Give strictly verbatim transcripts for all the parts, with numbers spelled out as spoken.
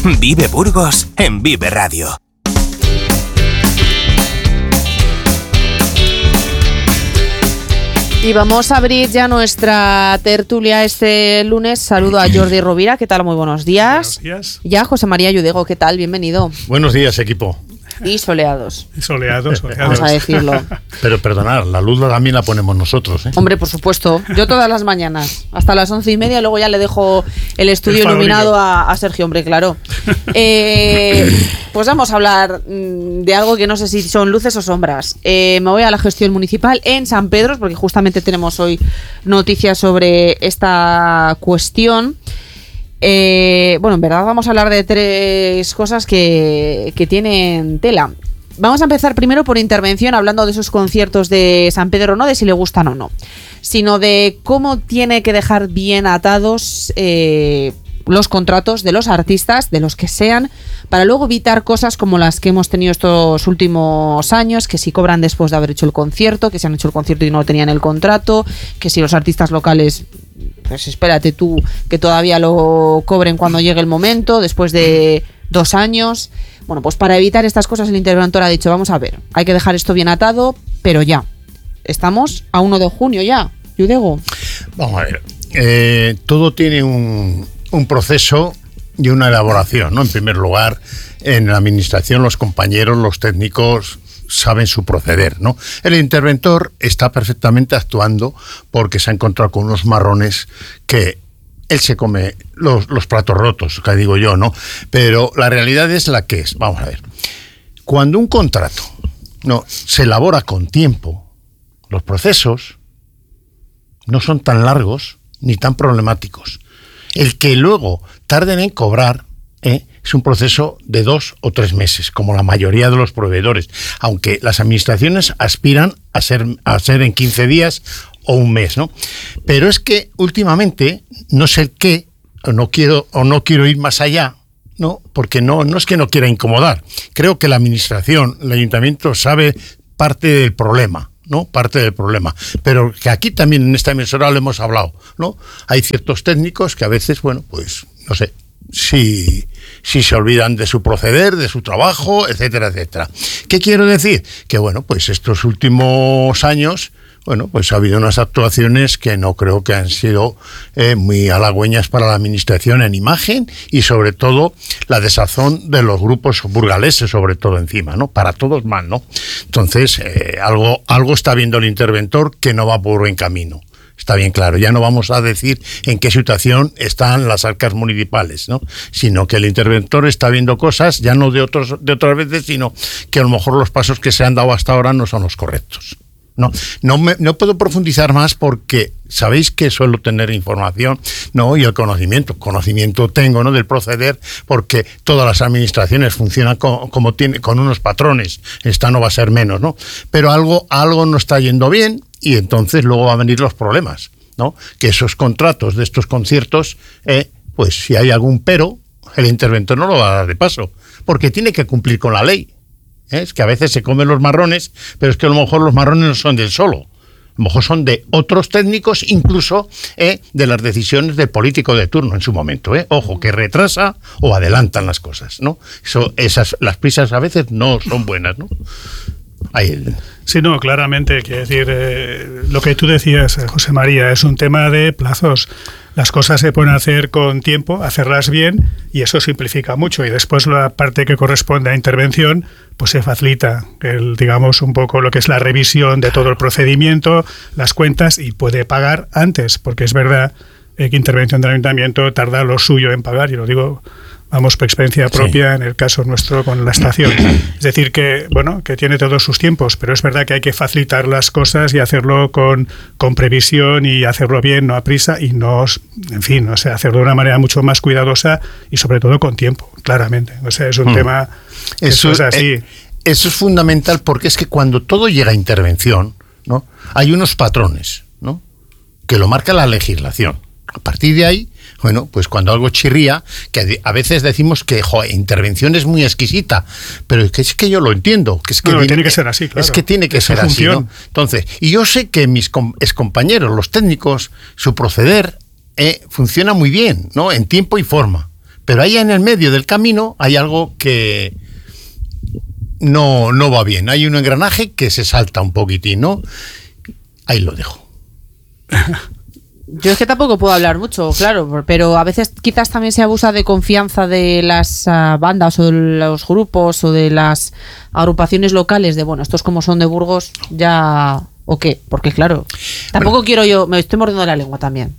Vive Burgos en Vive Radio. Y vamos a abrir ya nuestra tertulia este lunes. Saludo a Jordi Rovira, ¿qué tal? Muy buenos días. Buenos días. Y a José María Yudego, ¿qué tal? Bienvenido. Buenos días, equipo. Y soleados. Soleados, soleados. Vamos a decirlo. Pero perdonad, la luz también la ponemos nosotros, ¿eh? Hombre, por supuesto. Yo todas las mañanas, hasta las once y media, luego ya le dejo el estudio el iluminado a, a Sergio, hombre, claro. Eh, pues vamos a hablar mmm, de algo que no sé si son luces o sombras. Eh, me voy a la gestión municipal en San Pedro, porque justamente tenemos hoy noticias sobre esta cuestión. Eh, bueno, en verdad vamos a hablar de tres cosas que, que tienen tela. Vamos a empezar primero por intervención, hablando de esos conciertos de San Pedro, no de si le gustan o no, sino de cómo tiene que dejar bien atados eh, los contratos de los artistas, de los que sean, para luego evitar cosas como las que hemos tenido estos últimos años, que si cobran después de haber hecho el concierto, que si han hecho el concierto y no lo tenían el contrato, que si los artistas locales, pues espérate tú que todavía lo cobren cuando llegue el momento, después de dos años. Bueno, pues para evitar estas cosas el interventor ha dicho, vamos a ver, hay que dejar esto bien atado, pero ya. Estamos a uno de junio ya, Yudego. Vamos a ver, eh, todo tiene un, un proceso y una elaboración, ¿no? En primer lugar, en la administración los compañeros, los técnicos saben su proceder, ¿no? El interventor está perfectamente actuando porque se ha encontrado con unos marrones que él se come los, los platos rotos, que digo yo, ¿no? Pero la realidad es la que es. Vamos a ver. Cuando un contrato no se elabora con tiempo, los procesos no son tan largos ni tan problemáticos. El que luego tarden en cobrar, ¿eh? es un proceso de dos o tres meses, como la mayoría de los proveedores, aunque las administraciones aspiran a ser, a ser en quince días o un mes, ¿no? Pero es que últimamente, no sé qué, o no quiero, o no quiero ir más allá, ¿no? Porque no, no es que no quiera incomodar. Creo que la administración, el ayuntamiento sabe parte del problema, ¿no? Parte del problema. Pero que aquí también en esta emisora lo hemos hablado, ¿no? Hay ciertos técnicos que a veces, bueno, pues, no sé, si, si se olvidan de su proceder, de su trabajo, etcétera, etcétera. ¿Qué quiero decir? Que, bueno, pues estos últimos años, bueno, pues ha habido unas actuaciones que no creo que han sido eh, muy halagüeñas para la administración en imagen y sobre todo la desazón de los grupos burgaleses, sobre todo encima, ¿no? Para todos mal, ¿no? Entonces, eh, algo, algo está viendo el interventor que no va por buen camino. Está bien claro, ya no vamos a decir en qué situación están las arcas municipales, ¿no? Sino que el interventor está viendo cosas, ya no de otros de otras veces, sino que a lo mejor los pasos que se han dado hasta ahora no son los correctos. No, no, me, no puedo profundizar más porque sabéis que suelo tener información, ¿no? Y el conocimiento, conocimiento tengo, ¿no? Del proceder, porque todas las administraciones funcionan co- como tiene, con unos patrones, esta no va a ser menos, ¿no? Pero algo, algo no está yendo bien y entonces luego van a venir los problemas, ¿no? Que esos contratos de estos conciertos, eh, pues si hay algún pero, el interventor no lo va a dar de paso, porque tiene que cumplir con la ley. Es que a veces se comen los marrones, pero es que a lo mejor los marrones no son del solo. A lo mejor son de otros técnicos, incluso eh, de las decisiones del político de turno en su momento. Eh. Ojo, que retrasa o adelantan las cosas, ¿no? Eso, esas, las prisas a veces no son buenas, ¿no? Ahí. Sí, no, claramente, quiero decir, eh, lo que tú decías, José María, es un tema de plazos. Las cosas se pueden hacer con tiempo, hacerlas bien, y eso simplifica mucho. Y después la parte que corresponde a intervención, pues se facilita, el, digamos, un poco lo que es la revisión de todo el procedimiento, las cuentas, y puede pagar antes, porque es verdad eh, que intervención del ayuntamiento tarda lo suyo en pagar, y lo digo, vamos, por experiencia propia, sí, en el caso nuestro con la estación. Es decir, que bueno, que tiene todos sus tiempos, pero es verdad que hay que facilitar las cosas y hacerlo con, con previsión y hacerlo bien, no a prisa, y no, en fin, o sea, hacerlo de una manera mucho más cuidadosa y sobre todo con tiempo, claramente. O sea, es un hmm. tema... Eso es así. Eh, eso es fundamental porque es que cuando todo llega a intervención, ¿no? Hay unos patrones, ¿no? Que lo marca la legislación. A partir de ahí, bueno, pues cuando algo chirría, que a veces decimos que joder, intervención es muy exquisita, pero es que, es que yo lo entiendo, que es que no, tiene, tiene que ser así, claro. Es que tiene que Esa ser función. así, ¿no? Entonces, y yo sé que mis com- excompañeros, los técnicos, su proceder eh, funciona muy bien, ¿no? En tiempo y forma. Pero ahí en el medio del camino hay algo que no, no va bien. Hay un engranaje que se salta un poquitín, ¿no? Ahí lo dejo. Yo es que tampoco puedo hablar mucho, claro, pero a veces quizás también se abusa de confianza de las uh, bandas o de los grupos o de las agrupaciones locales de, bueno, estos como son de Burgos, ya... ¿O qué? Porque claro, tampoco bueno, quiero yo... Me estoy mordiendo la lengua también.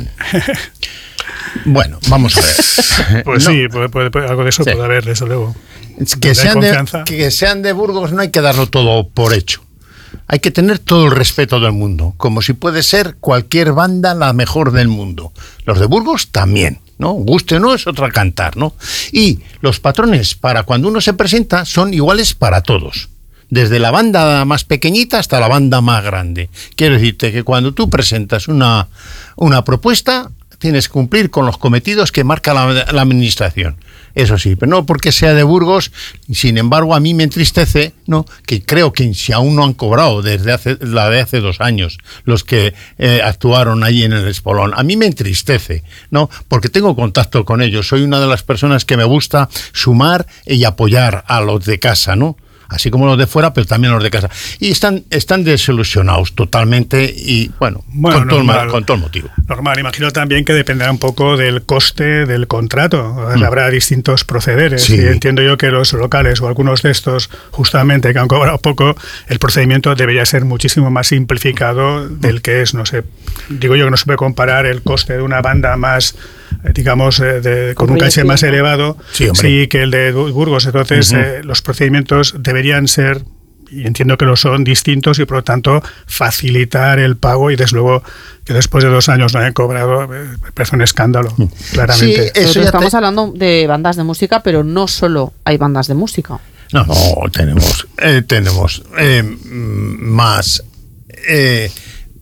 Bueno, vamos a ver. Pues no. sí, puede, puede, puede, algo de eso sí. puede haber, desde luego. Que sean de, que sean de Burgos no hay que darlo todo por hecho. Hay que tener todo el respeto del mundo, como si puede ser cualquier banda la mejor del mundo. Los de Burgos también, ¿no? Guste o no, es otra cantar, ¿no? Y los patrones para cuando uno se presenta son iguales para todos. Desde la banda más pequeñita hasta la banda más grande. Quiero decirte que cuando tú presentas una, una propuesta, tienes que cumplir con los cometidos que marca la, la administración. Eso sí, pero no porque sea de Burgos. Sin embargo, a mí me entristece, ¿no?, que creo que si aún no han cobrado desde hace, la de hace dos años los que eh, actuaron allí en el Espolón. A mí me entristece, ¿no?, porque tengo contacto con ellos. Soy una de las personas que me gusta sumar y apoyar a los de casa, ¿no? Así como los de fuera, pero también los de casa. Y están, están desilusionados totalmente y, bueno, bueno con, normal, todo el, con todo el motivo. Normal, imagino también que dependerá un poco del coste del contrato. Mm. Habrá distintos procederes. Sí. Y entiendo yo que los locales o algunos de estos, justamente, que han cobrado poco, el procedimiento debería ser muchísimo más simplificado del que es. No sé, digo yo que no se puede comparar el coste de una banda más, digamos, de, de, con un caché más elevado, sí, sí, que el de Burgos. Entonces, uh-huh. eh, los procedimientos deberían ser, y entiendo que lo son, distintos y por lo tanto facilitar el pago, y desde luego que después de dos años no hayan cobrado, me parece un escándalo, claramente. Sí, eso estamos te... hablando de bandas de música, pero no solo hay bandas de música. No, no, tenemos, eh, tenemos eh, más... Eh,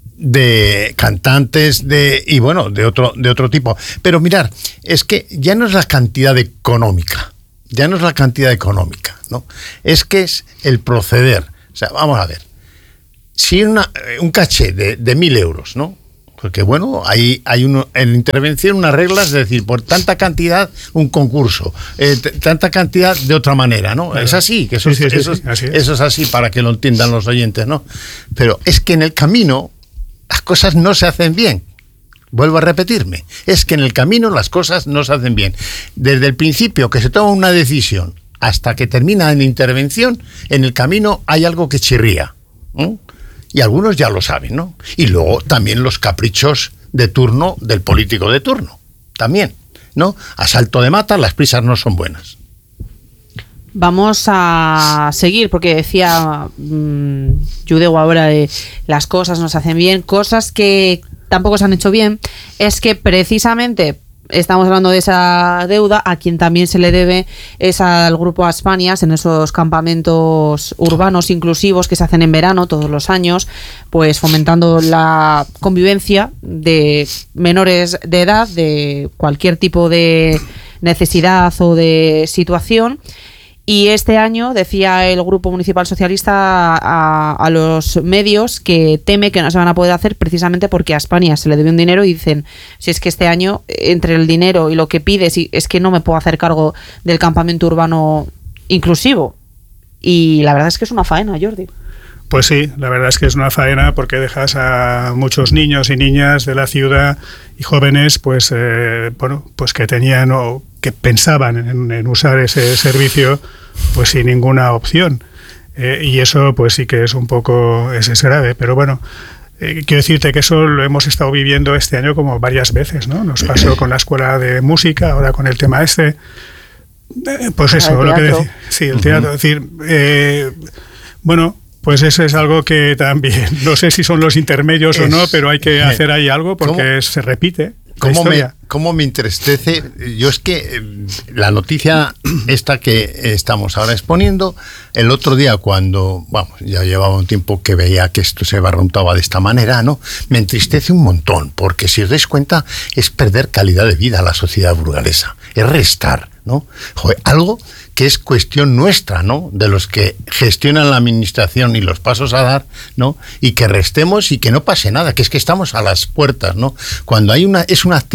de cantantes de y bueno de otro de otro tipo, pero mirar, es que ya no es la cantidad económica, ya no es la cantidad económica, ¿no? Es que es el proceder. O sea, vamos a ver, si una, un caché de, de mil euros, ¿no? Porque bueno, hay, hay uno, en intervención unas reglas, es decir, por tanta cantidad un concurso, eh, t- tanta cantidad de otra manera, ¿no? Claro. Es así, que eso, sí, sí, eso, sí, sí, así es. Eso es así para que lo entiendan los oyentes, ¿no? Pero es que en el camino las cosas no se hacen bien. Vuelvo a repetirme, es que en el camino las cosas no se hacen bien. Desde el principio que se toma una decisión hasta que termina en intervención, en el camino hay algo que chirría, ¿no? Y algunos ya lo saben, ¿no? Y luego también los caprichos de turno del político de turno, también, ¿no? A salto de mata, las prisas no son buenas. Vamos a seguir, porque decía mmm, Judeu ahora de las cosas no se hacen bien, cosas que tampoco se han hecho bien. Es que precisamente estamos hablando de esa deuda, a quien también se le debe es al grupo Aspanias, en esos campamentos urbanos inclusivos que se hacen en verano todos los años, pues fomentando la convivencia de menores de edad, de cualquier tipo de necesidad o de situación. Y este año decía el Grupo Municipal Socialista a, a los medios que teme que no se van a poder hacer precisamente porque a España se le debe un dinero, y dicen, si es que este año, entre el dinero y lo que pides, es que no me puedo hacer cargo del campamento urbano inclusivo. Y la verdad es que es una faena, Jordi. Pues sí, la verdad es que es una faena, porque dejas a muchos niños y niñas de la ciudad y jóvenes, pues eh, bueno, pues que tenían o que pensaban en, en usar ese servicio, pues sin ninguna opción. Eh, y eso, pues sí que es un poco, es, es grave, pero bueno. Eh, quiero decirte que eso lo hemos estado viviendo este año como varias veces, ¿no? Nos pasó con la escuela de música, ahora con el tema este. Eh, pues eso, lo que decía. Sí, el teatro. Uh-huh. Es decir, eh, bueno. Pues eso es algo que también, no sé si son los intermedios es, o no, pero hay que hacer ahí algo porque ¿cómo, se repite. ¿Cómo me, ¿Cómo me entristece? Yo es que eh, la noticia esta que estamos ahora exponiendo, el otro día cuando, vamos, ya llevaba un tiempo que veía que esto se barruntaba de esta manera, ¿no? Me entristece un montón, porque si os dais cuenta es perder calidad de vida a la sociedad burgalesa, es restar, ¿no? Joder, algo que es cuestión nuestra, ¿no? De los que gestionan la administración y los pasos a dar, ¿no? Y que restemos y que no pase nada, que es que estamos a las puertas, ¿no? Cuando hay una, es una actividad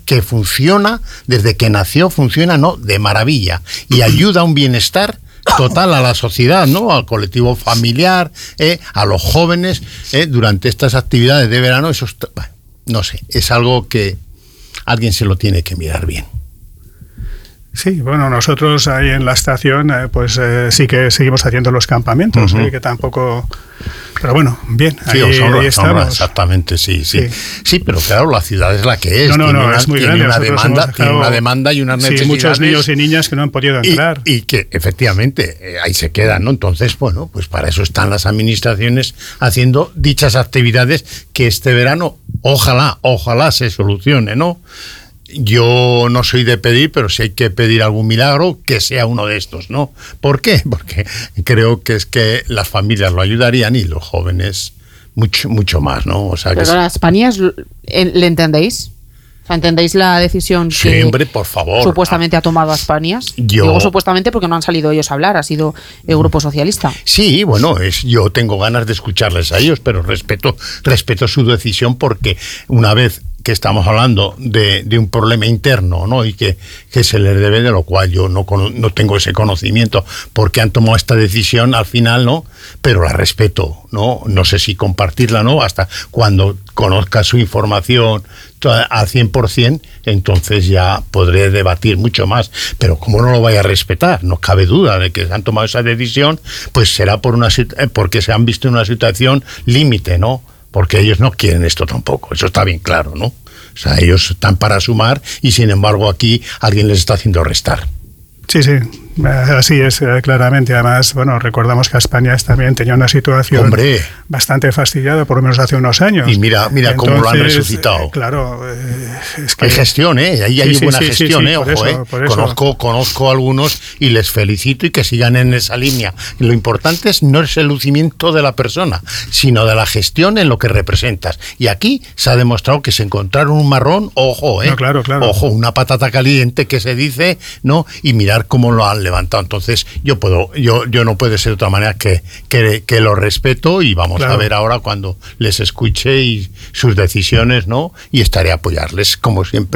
que funciona, desde que nació funciona, ¿no?, de maravilla, y ayuda a un bienestar total a la sociedad, ¿no?, al colectivo familiar, eh, a los jóvenes, eh, durante estas actividades de verano. Eso está, no sé, es algo que alguien se lo tiene que mirar bien. Sí, bueno, nosotros ahí en la estación eh, pues eh, sí que seguimos haciendo los campamentos, uh-huh. eh, que tampoco... Pero bueno, bien, ahí, sí, os honra, ahí estamos. Honra, exactamente, sí, sí, sí. Sí, pero claro, la ciudad es la que es. No, no, tiene no, una, es muy tiene grande. Una demanda, dejado, tiene una demanda y unas necesidades. Sí, muchos niños y niñas que no han podido entrar. Y, y que efectivamente eh, ahí se quedan, ¿no? Entonces, bueno, pues para eso están las administraciones haciendo dichas actividades que este verano, ojalá, ojalá se solucione, ¿no? Yo no soy de pedir, pero si hay que pedir algún milagro, que sea uno de estos, ¿no? ¿Por qué? Porque creo que es que las familias lo ayudarían y los jóvenes mucho mucho más, ¿no? O sea, pero que a las Españas, ¿le entendéis? O sea, ¿entendéis la decisión que sí, hombre, por favor, supuestamente ha tomado a Españas? Yo... Digo supuestamente porque no han salido ellos a hablar, ha sido el Grupo Socialista. Sí, bueno, es, yo tengo ganas de escucharles a ellos, pero respeto, respeto su decisión, porque una vez que estamos hablando de, de un problema interno, ¿no?, y que, que se les debe, de lo cual yo no, no tengo ese conocimiento, porque han tomado esta decisión al final, ¿no?, pero la respeto, ¿no? No sé si compartirla, ¿no?, hasta cuando conozca su información al cien por ciento, entonces ya podré debatir mucho más, pero como no lo vaya a respetar, no cabe duda de que han tomado esa decisión, pues será por una porque se han visto en una situación límite, ¿no?, porque ellos no quieren esto tampoco, eso está bien claro, ¿no? O sea, ellos están para sumar y sin embargo aquí alguien les está haciendo restar. Sí, sí, así es, claramente. Además, bueno, recordamos que España también tenía una situación Hombre. bastante fastidiada, por lo menos hace unos años. Y mira, mira Entonces, cómo lo han resucitado. Eh, claro, eh, es que... Hay gestión, ¿eh? Ahí hay sí, sí, buena sí, gestión, sí, sí, ¿eh? Ojo, eso, ¿eh? Conozco, conozco a algunos y les felicito y que sigan en esa línea. Lo importante es no es el lucimiento de la persona, sino de la gestión en lo que representas. Y aquí se ha demostrado que se encontraron un marrón, ojo, ¿eh? No, claro, claro. Ojo, una patata caliente que se dice, ¿no? Y mirar cómo lo han levantado. Entonces, yo puedo, yo, yo no puede ser de otra manera que, que, que lo respeto y vamos claro. a ver ahora cuando les escuche y sus decisiones, ¿no? Y estaré a apoyarles como siempre.